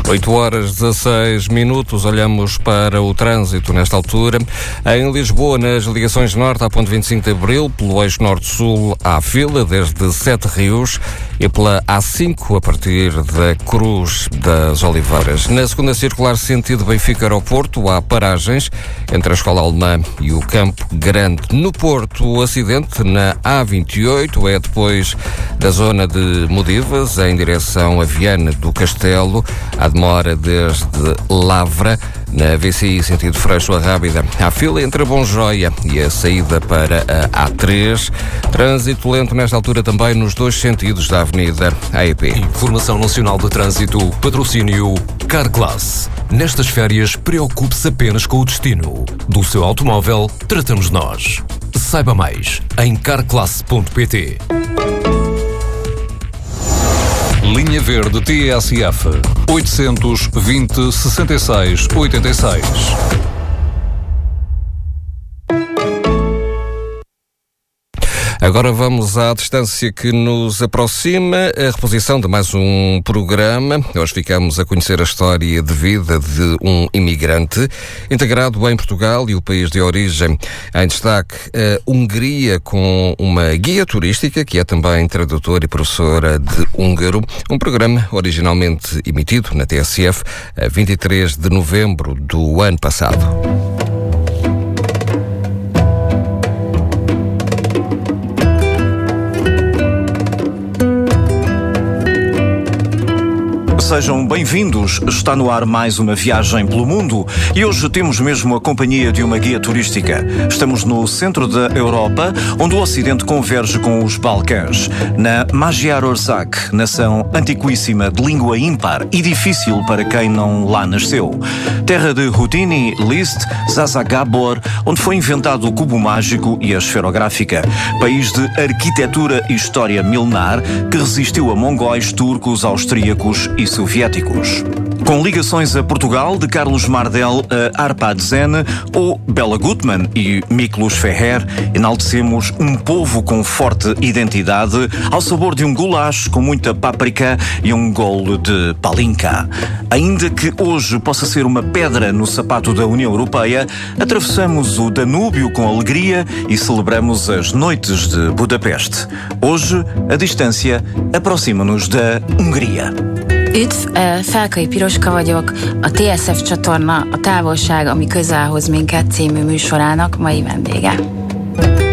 8h16, olhamos para o trânsito nesta altura. Em Lisboa, nas ligações norte à ponte 25 de Abril, pelo eixo norte-sul há fila desde Sete Rios e pela A5 a partir da Cruz das Oliveiras. Na segunda circular sentido Benfica-Aeroporto há paragens entre a Escola Alemã e o Campo Grande. No Porto, o acidente na A28 é depois da zona de Modivas, em direção a Viana do Castelo. Há demora desde Lavra. Na VCI, sentido Freixo a Rábida, há fila entre a Bonjoia e a saída para a A3. Trânsito lento nesta altura também nos dois sentidos da Avenida AEP. Informação Nacional de Trânsito, patrocínio Carclass. Nestas férias, preocupe-se apenas com o destino. Do seu automóvel, tratamos nós. Saiba mais em carclass.pt. Linha Verde TSF 820 66 86. Agora vamos à distância que nos aproxima, a reposição de mais um programa. Hoje ficamos a conhecer a história de vida de um imigrante integrado em Portugal e o país de origem. Em destaque, a Hungria, com uma guia turística, que é também tradutora e professora de húngaro. Um programa originalmente emitido na TSF a 23 de novembro do ano passado. Sejam bem-vindos. Está no ar mais uma viagem pelo mundo e hoje temos mesmo a companhia de uma guia turística. Estamos no centro da Europa, onde o Ocidente converge com os Balcãs. Na Magyarország, nação antiquíssima de língua ímpar e difícil para quem não lá nasceu. Terra de Houdini, Liszt, Zaza Gabor, onde foi inventado o cubo mágico e a esferográfica. País de arquitetura e história milenar que resistiu a mongóis, turcos, austríacos e soviéticos. Com ligações a Portugal, de Carlos Mardel a Arpad Zen ou Bela Gutmann e Miklos Ferrer, enaltecemos um povo com forte identidade, ao sabor de um goulash com muita páprica e um golo de palinka. Ainda que hoje possa ser uma pedra no sapato da União Europeia, atravessamos o Danúbio com alegria e celebramos as noites de Budapeste. Hoje, a distância aproxima-nos da Hungria. Üdv, Felkai Piroska vagyok, a TSF csatorna, a távolság, ami közel hoz minket című műsorának mai vendége.